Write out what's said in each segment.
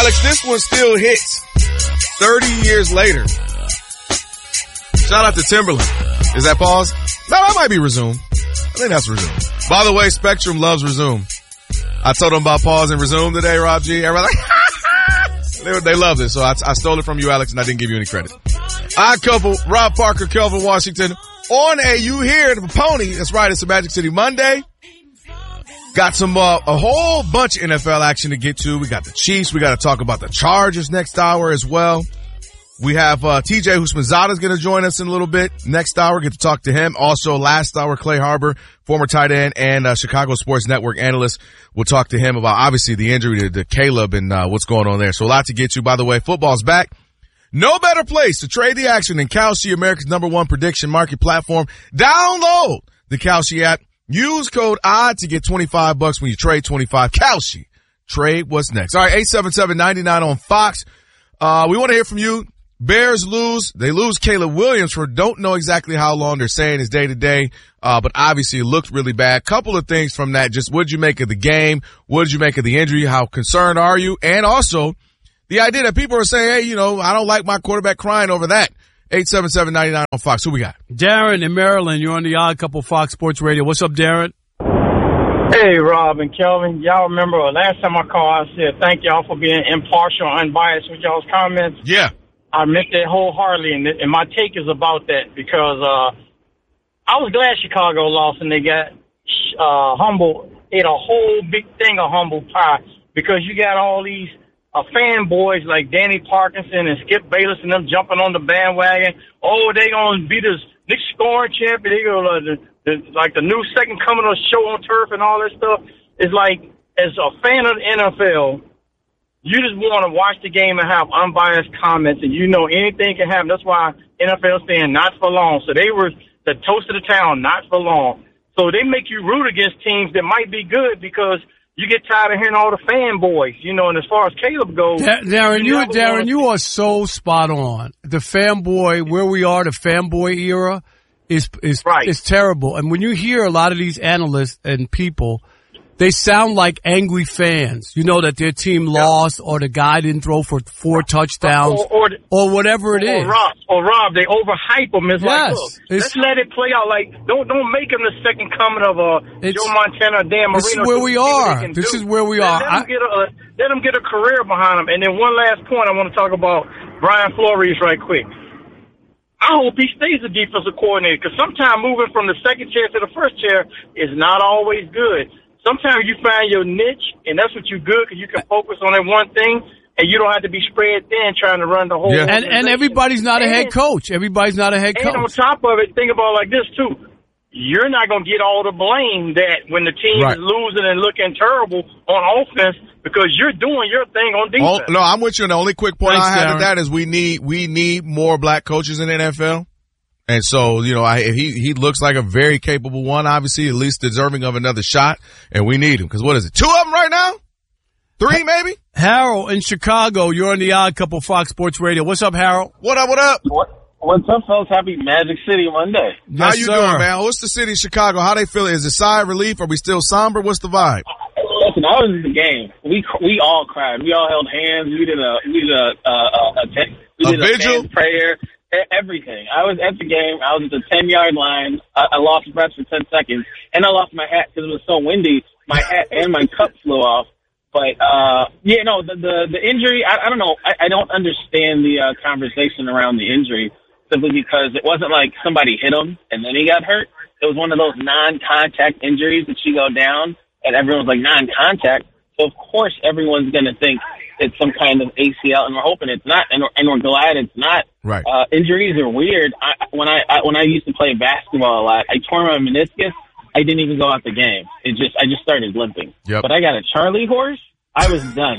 Alex, this one still hits 30 years later. Shout out to Timberland. Is that pause? No, that might be resume. I think that's resume. By the way, Spectrum loves resume. I told them about pause and resume today, Rob G. Everybody like, they love this. So I stole it from you, Alex, and I didn't give you any credit. Odd Couple, Rob Parker, Kelvin Washington. On a You Hear the Pony. That's right, it's a Magic City Monday. Got some, a whole bunch of NFL action to get to. We got the Chiefs. We got to talk about the Chargers next hour as well. We have, TJ Houshmandzadeh is going to join us in a little bit. Next hour, get to talk to him. Also, last hour, Clay Harbor, former tight end and, Chicago Sports Network analyst. We'll talk to him about, obviously, the injury to Caleb and, what's going on there. So a lot to get to. By the way, football's back. No better place to trade the action than Kalshi, America's #1 prediction market platform. Download the Kalshi app. Use code ODD to get $25 when you trade 25. Kalshi. Trade what's next. All right, 877-99 on Fox. We want to hear from you. Bears lose. They lose Caleb Williams for don't know exactly how long they're saying is day to day. But obviously it looked really bad. Couple of things from that. Just what did you make of the game? What did you make of the injury? How concerned are you? And also the idea that people are saying, hey, you know, I don't like my quarterback crying over that. 877-99 on Fox. Who we got? Darren in Maryland. You're on the Odd Couple Fox Sports Radio. What's up, Darren? Hey, Rob and Kelvin. Y'all remember last time I called, I said thank y'all for being impartial, unbiased with y'all's comments. Yeah. I meant that wholeheartedly, and my take is about that because I was glad Chicago lost and they got humble, ate a whole big thing of humble pie because you got all these fanboys like Danny Parkinson and Skip Bayless and them jumping on the bandwagon. Oh, they gonna beat us next scoring champion. They gonna like the new second coming of the show on turf and all that stuff. It's like as a fan of the NFL, you just want to watch the game and have unbiased comments, and you know anything can happen. That's why NFL saying not for long. So they were the toast of the town, not for long. So they make you root against teams that might be good because you get tired of hearing all the fanboys, you know, and as far as Caleb goes. Darren, you are so spot on. The fanboy, where we are, the fanboy era is right. Is terrible. And when you hear a lot of these analysts and people, they sound like angry fans. You know, that their team lost or the guy didn't throw for 4 touchdowns or whatever it is. Rob, they overhype them. It's like, look, let's let it play out. Like, don't make him the second coming of Joe Montana or Dan Marino. This is where we are. This is where we are. Let him get a career behind him. And then one last point I want to talk about Brian Flores right quick. I hope he stays a defensive coordinator because sometimes moving from the second chair to the first chair is not always good. Sometimes you find your niche, and that's what you're good because you can focus on that one thing, and you don't have to be spread thin trying to run the whole organization. And everybody's not a head coach. Everybody's not a head coach. And on top of it, think about it like this, too. You're not going to get all the blame that when the team is losing and looking terrible on offense because you're doing your thing on defense. No, I'm with you. And the only quick point I have to that is we need more black coaches in the NFL. And so, you know, he looks like a very capable one, obviously, at least deserving of another shot, and we need him. Because what is it, 2 of them right now? 3 maybe? Harold in Chicago, you're on the Odd Couple Fox Sports Radio. What's up, Harold? What up? What's up, folks? Happy Magic City Monday. How you doing, man? What's the city of Chicago? How they feeling? Is it sigh of relief? Are we still somber? What's the vibe? Listen, I was in the game. We all cried. We all held hands. We did a vigil prayer. Everything. I was at the game. I was at the 10-yard line. I lost breath for 10 seconds, and I lost my hat because it was so windy. My hat and my cup flew off. But the injury. I don't know. I don't understand the conversation around the injury simply because it wasn't like somebody hit him and then he got hurt. It was one of those non-contact injuries that you go down and everyone's like non-contact. So of course everyone's going to think it's some kind of ACL, and we're hoping it's not, and we're glad it's not. Right. Injuries are weird. When I used to play basketball a lot, I tore my meniscus. I didn't even go out the game. I just started limping. Yep. But I got a Charlie horse. I was done.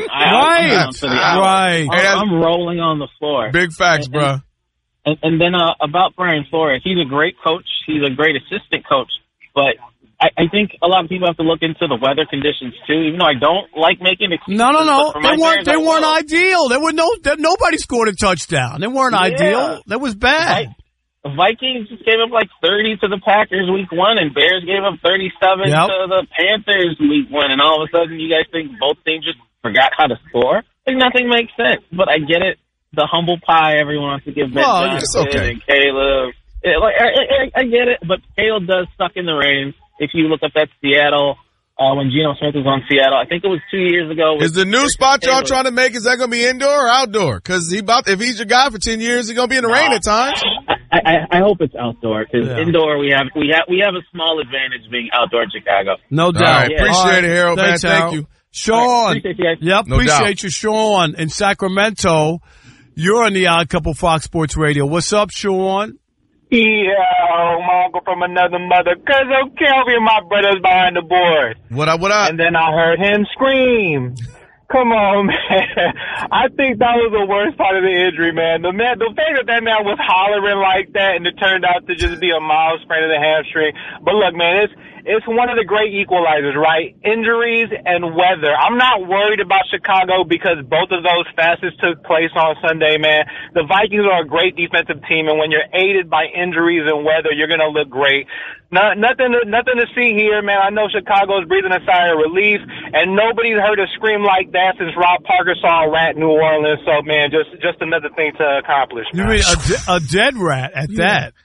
I'm rolling on the floor. Big facts, bro. And then about Brian Flores, he's a great coach. He's a great assistant coach, but I think a lot of people have to look into the weather conditions too. Even though I don't like making excuses. No. They weren't ideal. Nobody scored a touchdown. They weren't ideal. That was bad. Vikings just gave up like 30 to the Packers week 1, and Bears gave up 37 to the Panthers week 1. And all of a sudden, you guys think both teams just forgot how to score? Like, nothing makes sense. But I get it. The humble pie everyone wants to give Ben Johnson and Caleb. I get it, but Caleb does suck in the rain. If you look up that Seattle, when Geno Smith was on Seattle, I think it was 2 years ago. Is the new spot y'all trying to make, is that going to be indoor or outdoor? Because if he's your guy for 10 years, he's going to be in the rain at times. I hope it's outdoor, because indoor we have a small advantage being outdoor in Chicago. No doubt. All right, appreciate it, Harold. Thanks, man. Thank you. Sean. Appreciate you, Sean. In Sacramento, you're on the Odd Couple Fox Sports Radio. What's up, Sean? Yo, my uncle from another mother, Cousin Kelvin, my brother's behind the board. What up? And then I heard him scream. Come on, man. I think that was the worst part of the injury, man. The fact that man was hollering like that and it turned out to just be a mild sprain of the hamstring. But look, man, it's one of the great equalizers, right? Injuries and weather. I'm not worried about Chicago because both of those facets took place on Sunday, man. The Vikings are a great defensive team, and when you're aided by injuries and weather, you're going to look great. Nothing to see here, man. I know Chicago's breathing a sigh of relief, and nobody's heard a scream like that since Rob Parker saw a rat in New Orleans. So, man, just another thing to accomplish, man. You mean a dead rat at that?